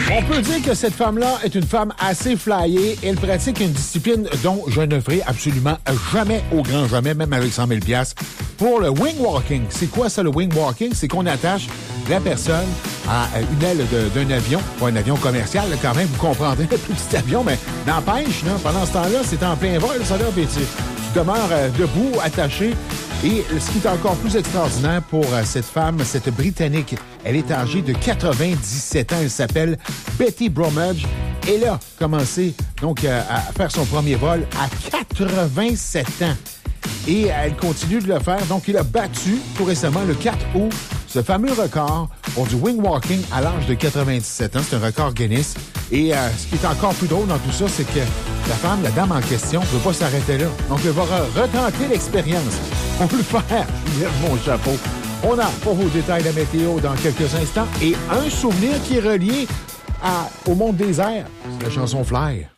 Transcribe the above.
On peut dire que cette femme-là est une femme assez flyée. Elle pratique une discipline dont je ne ferai absolument jamais, au grand jamais, même avec 100 000 $. Pour le wing walking. C'est quoi ça, le wing walking? C'est qu'on attache la personne à une aile d'un avion, pas un avion commercial, là, quand même, vous comprendrez, le plus petit avion, mais n'empêche, là, pendant ce temps-là, c'est en plein vol, ça là, puis tu demeures debout, attaché. Et ce qui est encore plus extraordinaire pour cette femme, cette Britannique, elle est âgée de 97 ans. Elle s'appelle Betty Bromage. Elle a commencé donc à faire son premier vol à 87 ans. Et elle continue de le faire. Donc, il a battu tout récemment, le 4 août, ce fameux record pour du wing walking à l'âge de 97 ans. C'est un record Guinness. Et ce qui est encore plus drôle dans tout ça, c'est que la dame en question, ne veut pas s'arrêter là. Donc, elle va retenter l'expérience. On peut le faire. Je lève mon chapeau. On a pour vos détails la météo dans quelques instants et un souvenir qui est relié au monde des airs. C'est la chanson Fly.